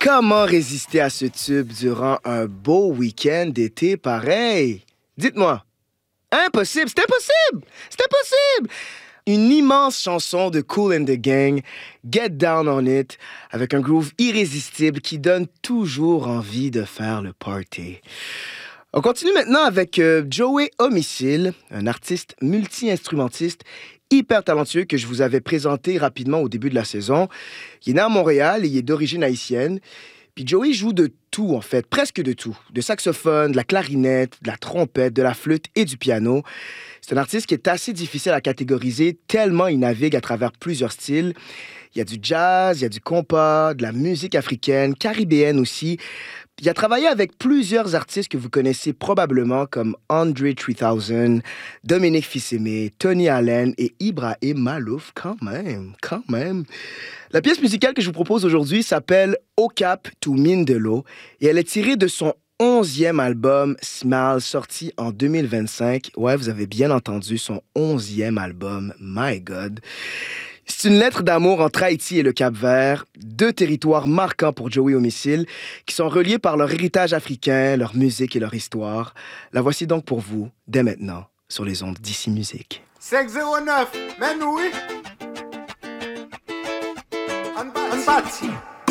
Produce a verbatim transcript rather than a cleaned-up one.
Comment résister à ce tube durant un beau week-end d'été pareil? Dites-moi. Impossible, c'est impossible! C'est impossible! Une immense chanson de Kool and the Gang, Get Down on It, avec un groove irrésistible qui donne toujours envie de faire le party. On continue maintenant avec euh, Joey Homicile, un artiste multi-instrumentiste hyper talentueux que je vous avais présenté rapidement au début de la saison. Il est né à Montréal et il est d'origine haïtienne. Puis Joey joue de tout, en fait, presque de tout. De saxophone, de la clarinette, de la trompette, de la flûte et du piano. C'est un artiste qui est assez difficile à catégoriser, tellement il navigue à travers plusieurs styles. Il y a du jazz, il y a du compas, de la musique africaine, caribéenne aussi. Il a travaillé avec plusieurs artistes que vous connaissez probablement comme Andre trois mille, Dominique Fils-Aimé, Tony Allen et Ibrahim Malouf, quand même, quand même. La pièce musicale que je vous propose aujourd'hui s'appelle Au Cap to Mine de l'eau et elle est tirée de son onzième album Smile, sorti en deux mille vingt-cinq. Ouais, vous avez bien entendu, son onzième album, my God. C'est une lettre d'amour entre Haïti et le Cap-Vert, deux territoires marquants pour Joey Homicile, qui sont reliés par leur héritage africain, leur musique et leur histoire. La voici donc pour vous, dès maintenant, sur les ondes d'Ici Musique. cinq zéro neuf, mais oui. On bâtit.